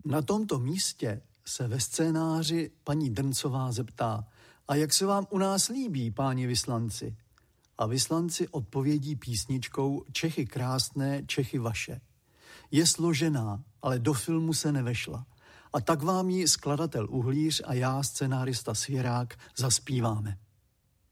Na tomto místě se ve scénáři paní Drncová zeptá: a jak se vám u nás líbí, páni vyslanci? A vyslanci odpovědí písničkou Čechy krásné, Čechy vaše. Je složená, ale do filmu se nevešla. A tak vám ji skladatel Uhlíř a já, scenárista Svěrák, zaspíváme.